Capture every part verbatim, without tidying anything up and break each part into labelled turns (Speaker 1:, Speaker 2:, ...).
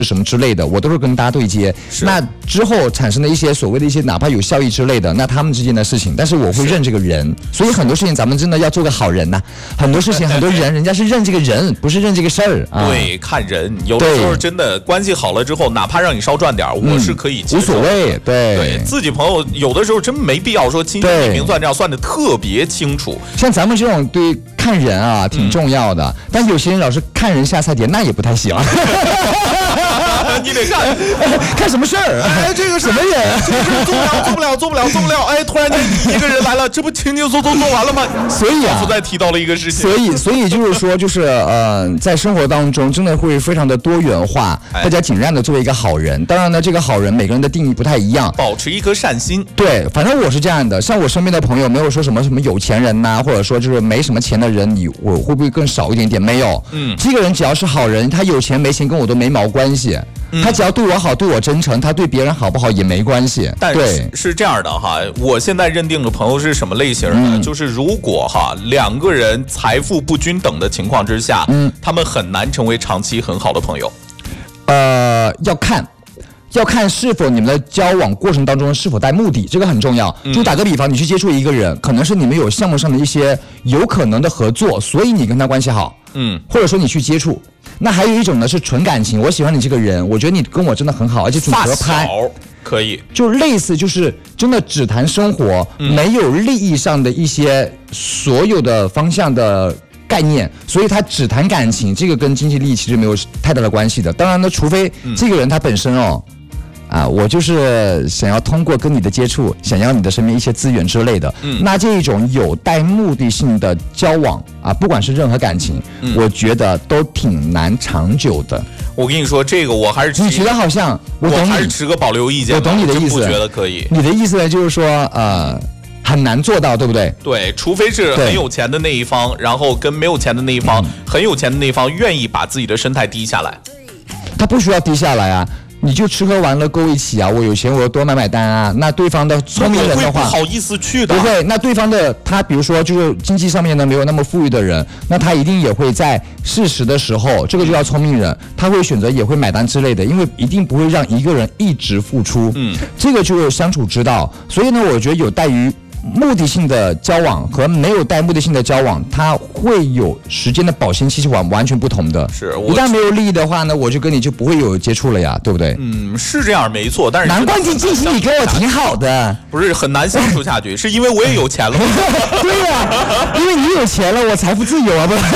Speaker 1: 什么之类的，我都是跟大家对接。那之后产生的一些所谓的一些哪怕有效益之类的，那他们之间的事情，但是我会认这个人，所以很多事情咱们真的要做个好人呐、啊。很多事情很多人人家是认这个人，不是认这个事儿啊。
Speaker 2: 对，看人，有的时候真的关系好了之后，哪怕让你少赚点，我是可以接受、嗯、
Speaker 1: 无所谓。对，
Speaker 2: 对自己朋友有的时候真没必要说亲戚明算账算的特别清楚。
Speaker 1: 像咱们这种对看人啊挺重要的，嗯、但有些人老是看人下菜碟，那也不太行。
Speaker 2: 你得看
Speaker 1: 看什么事儿？
Speaker 2: 哎，这个
Speaker 1: 什么人？
Speaker 2: 这个事做不了，做不了，做不了，做不了。哎，突然间一个人来了，这不轻轻松松做完了吗？
Speaker 1: 所以啊，
Speaker 2: 我再提到了一个事情。
Speaker 1: 所以，所以就是说，就是呃，在生活当中真的会非常的多元化，大家尽量的做一个好人。当然呢，这个好人每个人的定义不太一样，
Speaker 2: 保持一颗善心。
Speaker 1: 对，反正我是这样的。像我身边的朋友，没有说什么什么有钱人呐、啊，或者说就是没什么钱的人，你我会不会更少一点点？没有，嗯，这个人只要是好人，他有钱没钱跟我都没毛关系。他只要对我好，对我真诚，他对别人好不好也没关系。
Speaker 2: 但是是这样的哈，我现在认定的朋友是什么类型呢？嗯、就是如果哈两个人财富不均等的情况之下，嗯，他们很难成为长期很好的朋友。
Speaker 1: 呃，要看。要看是否你们的交往过程当中是否带目的，这个很重要。就打个比方，你去接触一个人，可能是你们有项目上的一些有可能的合作，所以你跟他关系好，嗯，或者说你去接触。那还有一种呢是纯感情，我喜欢你这个人，我觉得你跟我真的很好，而且挺合拍，
Speaker 2: 可以，
Speaker 1: 就类似就是真的只谈生活，嗯、没有利益上的一些所有的方向的概念，所以他只谈感情，这个跟经济利益其实没有太大的关系的。当然呢，除非这个人他本身哦。啊，我就是想要通过跟你的接触，想要你的身边一些资源之类的。嗯，那这一种有带目的性的交往啊，不管是任何感情，嗯、我觉得都挺难长久的。
Speaker 2: 我跟你说，这个我还是
Speaker 1: 你觉得好像我懂你，
Speaker 2: 我还是持个保留意见。
Speaker 1: 我懂你的意思，
Speaker 2: 我觉得可以。
Speaker 1: 你的意思呢，就是说呃。很难做到，对不对？
Speaker 2: 对，除非是很有钱的那一方，然后跟没有钱的那一方，嗯、很有钱的那一方愿意把自己的身态低下来。
Speaker 1: 他不需要低下来啊。你就吃喝玩乐够一起啊！我有钱，我多买买单啊！那对方的聪明人的话，
Speaker 2: 不好意思去的。
Speaker 1: 不会，那对方的他，比如说就是经济上面呢没有那么富裕的人，那他一定也会在适时的时候，这个就叫聪明人，他会选择也会买单之类的，因为一定不会让一个人一直付出。嗯，这个就是相处之道。所以呢，我觉得有待于目的性的交往和没有带目的性的交往，它会有时间的保鲜期是完完全不同的。
Speaker 2: 是，
Speaker 1: 一旦没有利益的话呢，我就跟你就不会有接触了呀，对不对？
Speaker 2: 嗯，是这样没错，但是
Speaker 1: 难怪你近期你跟我挺好的，
Speaker 2: 不是很难相处下去，是因为我也有钱了吗？
Speaker 1: 对呀、啊，因为你有钱了，我财富自由啊，不是？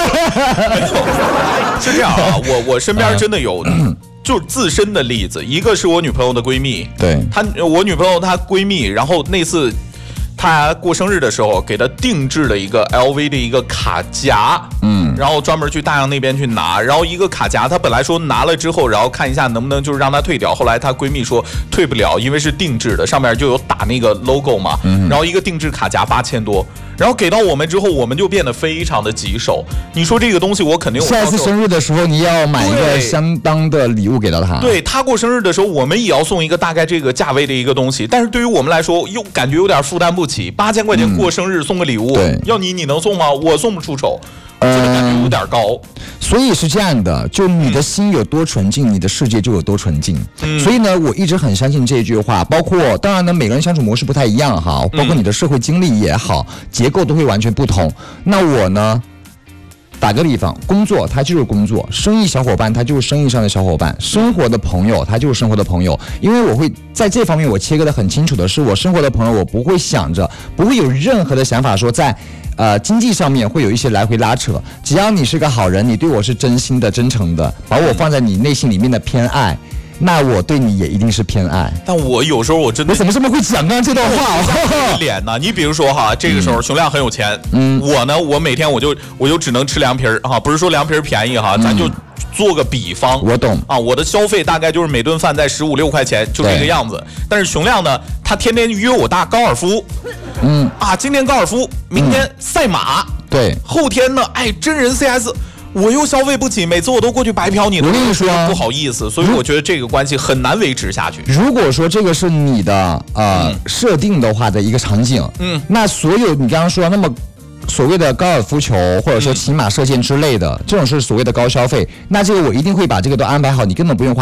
Speaker 2: 是这样啊，我我身边真的有。嗯就自身的例子，一个是我女朋友的闺蜜，
Speaker 1: 对
Speaker 2: 她，我女朋友她闺蜜，然后那次她过生日的时候，给她定制了一个 L V 的一个卡夹，嗯，然后专门去大洋那边去拿，然后一个卡夹，她本来说拿了之后，然后看一下能不能就是让她退掉，后来她闺蜜说退不了，因为是定制的，上面就有打那个 logo 嘛，嗯，然后一个定制卡夹八千多。然后给到我们之后，我们就变得非常的棘手。你说这个东西，我肯定有
Speaker 1: 下一次生日的时候，你要买一个相当的礼物给到他。
Speaker 2: 对，他过生日的时候，我们也要送一个大概这个价位的一个东西。但是对于我们来说，又感觉有点负担不起。八千块钱过生日送个礼物，
Speaker 1: 嗯、
Speaker 2: 要你你能送吗？我送不出手。这个感觉有点高，
Speaker 1: 所以是这样的，就你的心有多纯净，嗯、你的世界就有多纯净。嗯、所以呢，我一直很相信这句话。包括当然呢，每个人相处模式不太一样哈，包括你的社会经历也好，嗯、结构都会完全不同。那我呢，打个比方，工作它就是工作，生意小伙伴他就是生意上的小伙伴，生活的朋友他就是生活的朋友。因为我会在这方面我切割的很清楚的是，我生活的朋友我不会想着，不会有任何的想法说在。呃，经济上面会有一些来回拉扯，只要你是个好人，你对我是真心的、真诚的，把我放在你内心里面的偏爱，那我对你也一定是偏爱。
Speaker 2: 但我有时候我真的，
Speaker 1: 我怎么这么会讲刚刚这段话？
Speaker 2: 脸呢？你比如说哈，这个时候熊亮很有钱，嗯，我呢，我每天我就我就只能吃凉皮儿哈，不是说凉皮儿便宜哈，咱就。做个比方，
Speaker 1: 我懂
Speaker 2: 啊，我的消费大概就是每顿饭在十五六块钱，就这个样子。但是熊亮呢，他天天约我打高尔夫，嗯啊，今天高尔夫，明天赛马，
Speaker 1: 嗯、对，
Speaker 2: 后天呢，哎，真人 C S， 我又消费不起，每次我都过去白嫖你，
Speaker 1: 我跟你说
Speaker 2: 不好意思，所以我觉得这个关系很难维持下去。
Speaker 1: 如果说这个是你的呃、嗯、设定的话的一个场景，嗯，那所有你刚刚说那么。所谓的高尔夫球或者说骑马射箭之类的，这种是所谓的高消费，那这个我一定会把这个都安排好，你根本不用花